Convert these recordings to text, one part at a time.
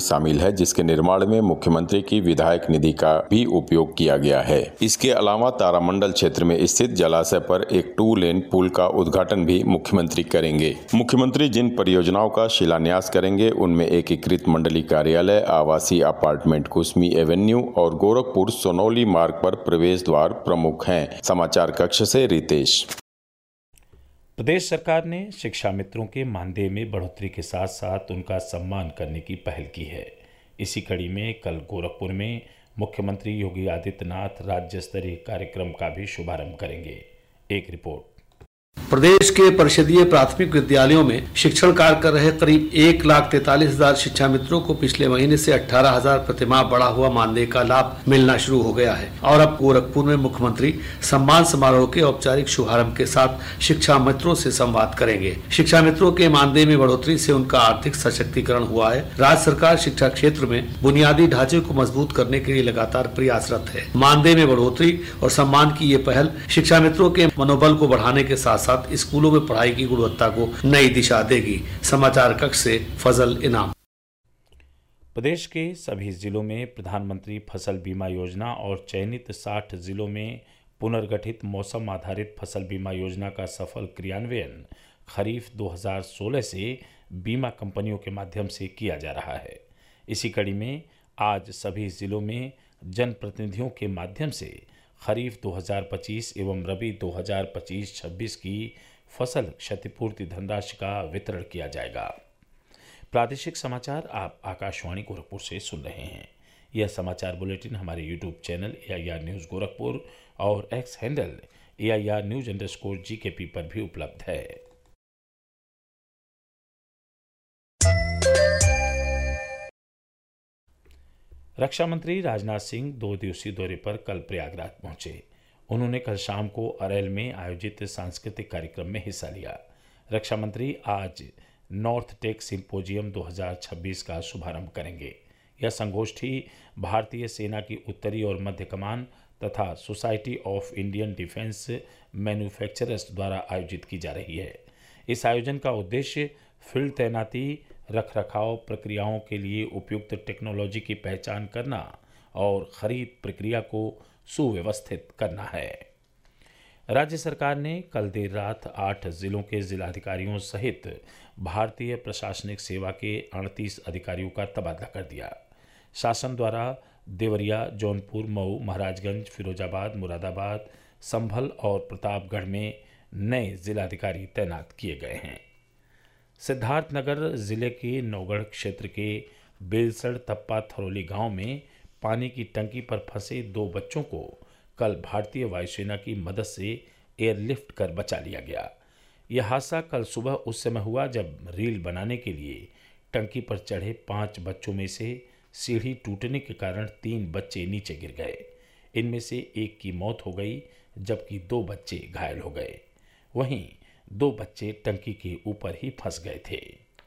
शामिल है, जिसके निर्माण में मुख्यमंत्री की विधायक निधि का भी उपयोग किया गया है। इसके अलावा तारामंडल क्षेत्र में स्थित जलाशय पर एक 2 लेन पुल का उद्घाटन भी मुख्यमंत्री करेंगे। मुख्यमंत्री जिन परियोजनाओं का शिलान्यास करेंगे उनमें एकीकृत मंडलीय कार्यालय, आवासीय अपार्टमेंट कुसमी एवेन्यू और गोरखपुर सोनौली मार्ग पर प्रवेश द्वार प्रमुख हैं। समाचार कक्ष से रितेश। प्रदेश सरकार ने शिक्षा मित्रों के मानदेय में बढ़ोतरी के साथ साथ उनका सम्मान करने की पहल की है। इसी कड़ी में कल गोरखपुर में मुख्यमंत्री योगी आदित्यनाथ राज्य स्तरीय कार्यक्रम का भी शुभारंभ करेंगे। एक रिपोर्ट। प्रदेश के परिषदीय प्राथमिक विद्यालयों में शिक्षण कार्य कर रहे करीब 1,43,000 शिक्षा मित्रों को पिछले महीने से 18,000 प्रतिमाह बढ़ा हुआ मानदेय का लाभ मिलना शुरू हो गया है और अब गोरखपुर में मुख्यमंत्री सम्मान समारोह के औपचारिक शुभारंभ के साथ शिक्षा मित्रों से संवाद करेंगे। शिक्षा मित्रों के मानदेय में बढ़ोतरी से उनका आर्थिक सशक्तिकरण हुआ है। राज्य सरकार शिक्षा क्षेत्र में बुनियादी ढांचे को मजबूत करने के लिए लगातार प्रयासरत है। मानदेय में बढ़ोतरी और सम्मान की ये पहल शिक्षा मित्रों के मनोबल को बढ़ाने के साथ साथ स्कूलों में पढ़ाई की गुणवत्ता को नई दिशा देगी। समाचार कक्ष से फजल इनाम। प्रदेश के सभी जिलों में प्रधानमंत्री फसल बीमा योजना और चयनित 60 जिलों में पुनर्गठित मौसम आधारित फसल बीमा योजना का सफल क्रियान्वयन खरीफ 2016 से बीमा कंपनियों के माध्यम से किया जा रहा है। इसी कड़ी में आज सभी जिलों में जनप्रतिनिधियों के माध्यम से खरीफ 2025 एवं रबी 2025-26 की फसल क्षतिपूर्ति धनराशि का वितरण किया जाएगा। प्रादेशिक समाचार आप आकाशवाणी गोरखपुर से सुन रहे हैं। यह समाचार बुलेटिन हमारे YouTube channel AIR news Gorakhpur और एक्स हैंडल AIR News_GKP पर भी उपलब्ध है। रक्षा मंत्री राजनाथ सिंह 2 दिवसीय दौरे पर कल प्रयागराज पहुंचे। उन्होंने कल शाम को अरैल में आयोजित सांस्कृतिक कार्यक्रम में हिस्सा लिया। रक्षा मंत्री आज नॉर्थ टेक सिंपोजियम 2026 का शुभारंभ करेंगे। यह संगोष्ठी भारतीय सेना की उत्तरी और मध्य कमान तथा society of Indian defence manufacturers द्वारा आयोजित की जा रही है। इस आयोजन का उद्देश्य फील्ड तैनाती, रखरखाव प्रक्रियाओं के लिए उपयुक्त टेक्नोलॉजी की पहचान करना और खरीद प्रक्रिया को सुव्यवस्थित करना है। राज्य सरकार ने कल देर रात 8 जिलों के जिलाधिकारियों सहित भारतीय प्रशासनिक सेवा के 38 अधिकारियों का तबादला कर दिया। शासन द्वारा देवरिया, जौनपुर, मऊ, महाराजगंज, फिरोजाबाद, मुरादाबाद, संभल और प्रतापगढ़ में नए जिलाधिकारी तैनात किए गए हैं। सिद्धार्थनगर जिले के नौगढ़ क्षेत्र के बेलसड़ तप्पा थरोली गांव में पानी की टंकी पर फंसे 2 बच्चों को कल भारतीय वायुसेना की मदद से एयरलिफ्ट कर बचा लिया गया। यह हादसा कल सुबह उस समय हुआ जब रील बनाने के लिए टंकी पर चढ़े 5 बच्चों में से सीढ़ी टूटने के कारण 3 बच्चे नीचे गिर गए। इनमें से एक की मौत हो गई जबकि 2 बच्चे घायल हो गए। वहीं 2 बच्चे टंकी के ऊपर ही फंस गए थे।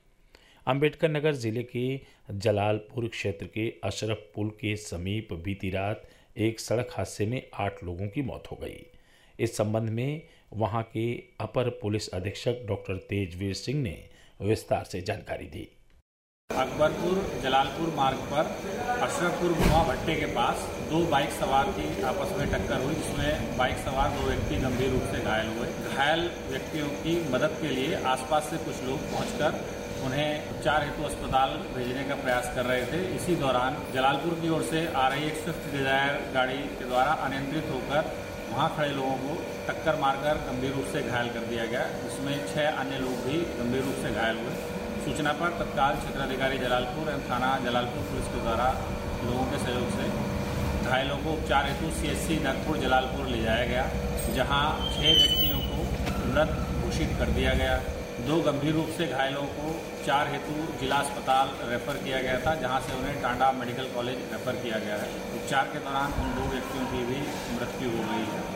अंबेडकर नगर जिले के जलालपुर क्षेत्र के अशरफ पुल के समीप बीती रात एक सड़क हादसे में 8 लोगों की मौत हो गई। इस संबंध में वहां के अपर पुलिस अधीक्षक डॉक्टर तेजवीर सिंह ने विस्तार से जानकारी दी। अकबरपुर जलालपुर मार्ग पर अशरफपुर मुआ भट्टे के पास 2 बाइक सवार की आपस में टक्कर हुई, जिसमें बाइक सवार 2 व्यक्ति गंभीर रूप से घायल हुए। घायल व्यक्तियों की मदद के लिए आसपास से कुछ लोग पहुंचकर उन्हें उपचार हेतु अस्पताल भेजने का प्रयास कर रहे थे। इसी दौरान जलालपुर की ओर से आ रही एक स्विफ्ट डिजायर गाड़ी के द्वारा अनियंत्रित होकर वहां खड़े लोगों को टक्कर मारकर गंभीर रूप से घायल कर दिया गया, जिसमें 6 अन्य लोग भी गंभीर रूप से घायल हुए। सूचना पर तत्काल क्षेत्राधिकारी जलालपुर एवं थाना जलालपुर पुलिस के द्वारा लोगों के सहयोग से घायलों को उपचार हेतु CHC नगपुर जलालपुर ले जाया गया, जहां 6 व्यक्तियों को मृत घोषित कर दिया गया। 2 गंभीर रूप से घायलों को उपचार हेतु जिला अस्पताल रेफर किया गया था, जहां से उन्हें टांडा मेडिकल कॉलेज रेफर किया गया है। उपचार के दौरान उन 2 व्यक्तियों की भी मृत्यु हो गई है।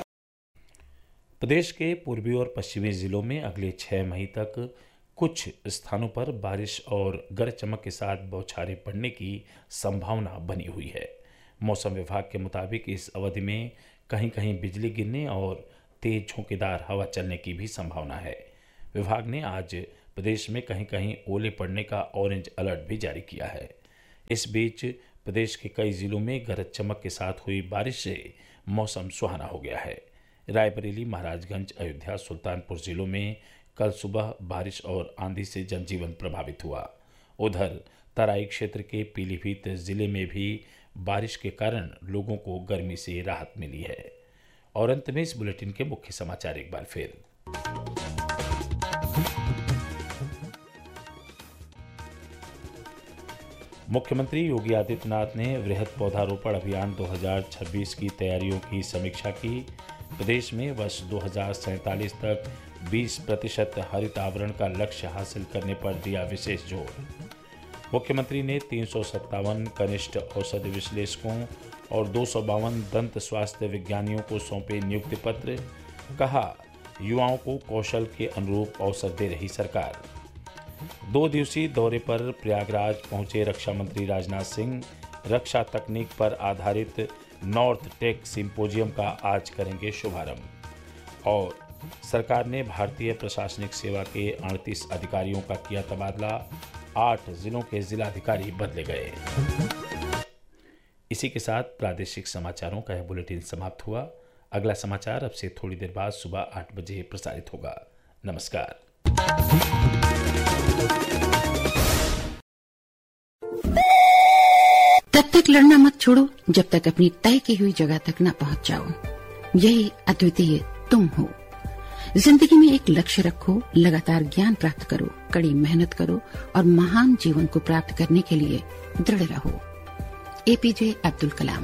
प्रदेश के पूर्वी और पश्चिमी जिलों में अगले 6 मई तक कुछ स्थानों पर बारिश और गरज चमक के साथ बौछारें पड़ने की संभावना बनी हुई है। मौसम विभाग के मुताबिक इस अवधि में कहीं कहीं बिजली गिरने और तेज झोंकेदार हवा चलने की भी संभावना है। विभाग ने आज प्रदेश में कहीं कहीं ओले पड़ने का ऑरेंज अलर्ट भी जारी किया है। इस बीच प्रदेश के कई जिलों में गरज चमक के साथ हुई बारिश से मौसम सुहाना हो गया है। रायबरेली, महाराजगंज, अयोध्या, सुल्तानपुर जिलों में कल सुबह बारिश और आंधी से जनजीवन प्रभावित हुआ। उधर तराई क्षेत्र के पीलीभीत जिले में भी बारिश के कारण लोगों को गर्मी से राहत मिली है। और अंत में इस बुलेटिन के मुख्य समाचार एक बार फिर। मुख्यमंत्री योगी आदित्यनाथ ने वृहद पौधारोपण अभियान 2026 की तैयारियों की समीक्षा की। प्रदेश में वर्ष 2047 तक 20% हरित आवरण का लक्ष्य हासिल करने पर दिया विशेष जोर। मुख्यमंत्री ने 357 कनिष्ठ औषधि विश्लेषकों और 252 दंत स्वास्थ्य विज्ञानियों को सौंपे नियुक्ति पत्र। कहा, युवाओं को कौशल के अनुरूप अवसर दे रही सरकार। 2 दिवसीय दौरे पर प्रयागराज पहुंचे रक्षा मंत्री राजनाथ सिंह। रक्षा तकनीक पर आधारित नॉर्थ टेक सिंपोजियम का आज करेंगे शुभारंभ। और सरकार ने भारतीय प्रशासनिक सेवा के 38 अधिकारियों का किया तबादला। 8 जिलों के जिलाधिकारी बदले गए। इसी के साथ प्रादेशिक समाचारों का यह बुलेटिन समाप्त हुआ। अगला समाचार अब से थोड़ी देर बाद सुबह 8 बजे प्रसारित होगा। नमस्कार। तब तक लड़ना मत छोड़ो जब तक अपनी तय की हुई जगह तक न पहुंच जाओ। यही अद्वितीय तुम हो। जिंदगी में एक लक्ष्य रखो, लगातार ज्ञान प्राप्त करो, कड़ी मेहनत करो और महान जीवन को प्राप्त करने के लिए दृढ़ रहो। एपीजे अब्दुल कलाम।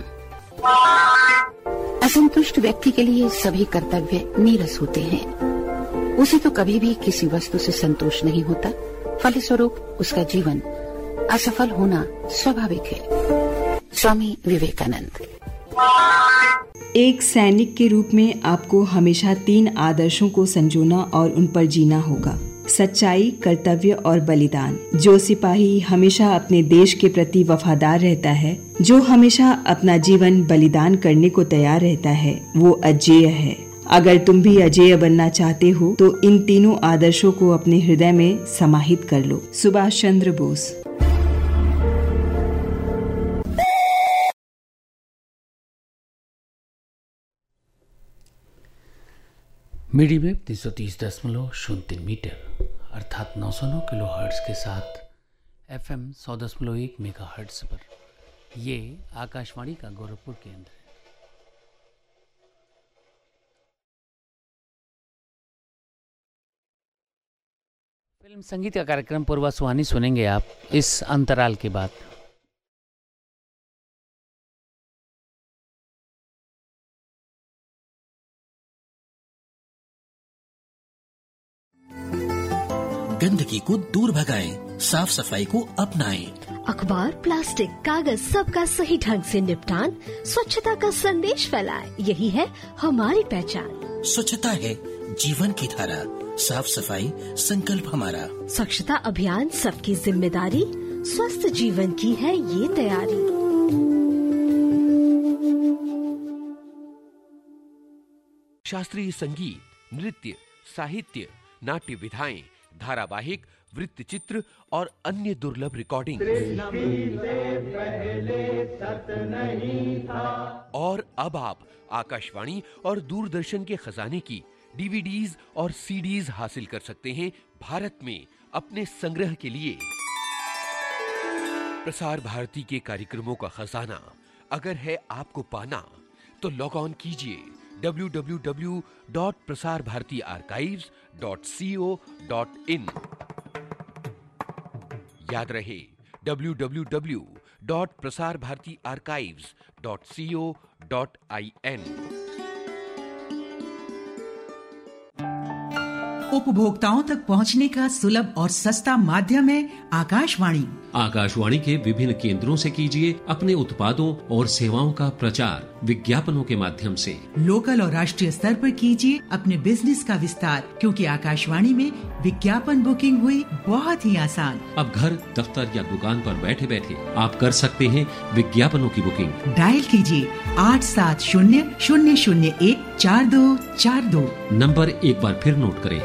असंतुष्ट व्यक्ति के लिए सभी कर्तव्य नीरस होते हैं। उसे तो कभी भी किसी वस्तु से संतोष नहीं होता। फलस्वरूप उसका जीवन असफल होना स्वाभाविक है। स्वामी विवेकानंद। एक सैनिक के रूप में आपको हमेशा 3 आदर्शों को संजोना और उन पर जीना होगा: सच्चाई, कर्तव्य और बलिदान। जो सिपाही हमेशा अपने देश के प्रति वफादार रहता है, जो हमेशा अपना जीवन बलिदान करने को तैयार रहता है, वो अजेय है। अगर तुम भी अजेय बनना चाहते हो तो इन तीनों आदर्शों को अपने हृदय में समाहित कर लो। Subhash Chandra Bose. Medium wave 330.03 metre अर्थात 909 किलोहर्ट्ज़ के साथ FM 100.1 मेगाहर्ट्ज़ पर ये आकाशवाणी का गोरखपुर केंद्र है। फिल्म संगीत का कार्यक्रम पूर्वा सुहानी सुनेंगे आप इस अंतराल के बाद। गंदगी को दूर भगाएं, साफ सफाई को अपनाएं। अखबार, प्लास्टिक, कागज सबका सही ढंग से निपटान, स्वच्छता का संदेश फैलाएं, यही है हमारी पहचान। स्वच्छता है जीवन की धारा, साफ सफाई संकल्प हमारा। स्वच्छता अभियान सबकी जिम्मेदारी, स्वस्थ जीवन की है ये तैयारी। शास्त्रीय संगीत, नृत्य, साहित्य, नाट्य विधाएं, धारावाहिक, वृत्तचित्र और अन्य दुर्लभ रिकॉर्डिंग। और अब आप आकाशवाणी और दूरदर्शन के खजाने की डीवीडीज और सीडीज हासिल कर सकते हैं भारत में अपने संग्रह के लिए। प्रसार भारती के कार्यक्रमों का खजाना अगर है आपको पाना तो लॉग ऑन कीजिए www.prasarbhartiarchives.co.in। याद रहे www.prasarbhartiarchives.co.in। उपभोक्ताओं तक पहुंचने का सुलभ और सस्ता माध्यम है आकाशवाणी। आकाशवाणी के विभिन्न केंद्रों से कीजिए अपने उत्पादों और सेवाओं का प्रचार विज्ञापनों के माध्यम से। लोकल और राष्ट्रीय स्तर पर कीजिए अपने बिजनेस का विस्तार, क्योंकि आकाशवाणी में विज्ञापन बुकिंग हुई बहुत ही आसान। अब घर, दफ्तर या दुकान पर बैठे बैठे आप कर सकते हैं विज्ञापनों की बुकिंग। डायल कीजिए 870-001-4242। नंबर एक बार फिर नोट करें,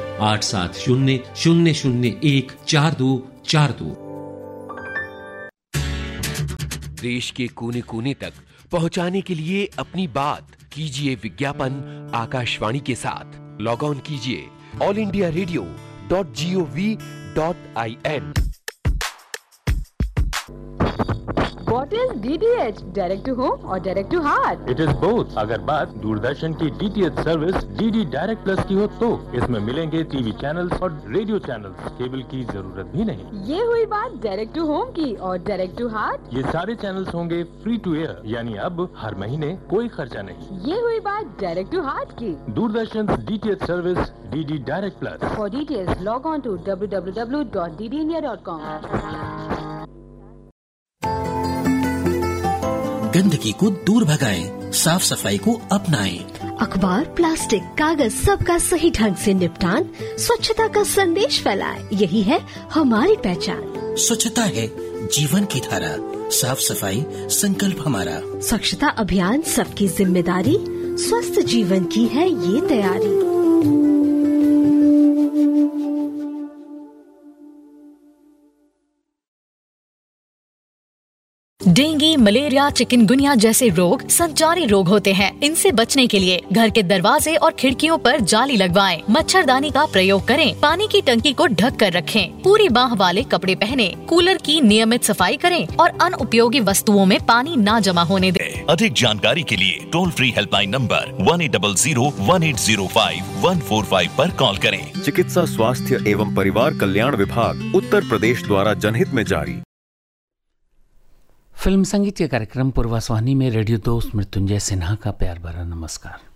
870-001-4242। देश के कोने कोने तक पहुंचाने के लिए अपनी बात कीजिए विज्ञापन आकाशवाणी के साथ। लॉग ऑन कीजिए allindiaradio.gov.in। What is DTH? Direct to home or direct to heart? It is both। अगर बात दूरदर्शन की DTH service DD direct plus की हो तो इसमें मिलेंगे टीवी चैनल्स और रेडियो चैनल्स, केबल की जरूरत भी नहीं। ये हुई बात डायरेक्ट टू होम की। और डायरेक्ट टू हार्ट? ये सारे चैनल्स होंगे फ्री टू एयर, यानी अब हर महीने कोई खर्चा नहीं। ये हुई बात डायरेक्ट टू हार्ट की। Doordarshan DTH service DD direct plus. For details log on to www.ddindia.com। गंदगी को दूर भगाएं, साफ सफाई को अपनाएं। अखबार, प्लास्टिक, कागज सबका सही ढंग से निपटान, स्वच्छता का संदेश फैलाएं, यही है हमारी पहचान। स्वच्छता है जीवन की धारा, साफ सफाई संकल्प हमारा। स्वच्छता अभियान सबकी जिम्मेदारी, स्वस्थ जीवन की है ये तैयारी। डेंगू, मलेरिया, चिकनगुनिया जैसे रोग संचारी रोग होते हैं। इनसे बचने के लिए घर के दरवाजे और खिड़कियों पर जाली लगवाएं, मच्छरदानी का प्रयोग करें, पानी की टंकी को ढक कर रखें, पूरी बाह वाले कपड़े पहने, कूलर की नियमित सफाई करें और अनुपयोगी वस्तुओं में पानी ना जमा होने दें। अधिक जानकारी के लिए टोल फ्री हेल्पलाइन नंबर 1800-1805-145 पर कॉल करें। चिकित्सा, स्वास्थ्य एवं परिवार कल्याण विभाग, उत्तर प्रदेश द्वारा जनहित में जारी। फिल्म संगीत के कार्यक्रम पूर्वा सुहानी में रेडियो दोस्त मृत्युंजय सिन्हा का प्यार भरा नमस्कार।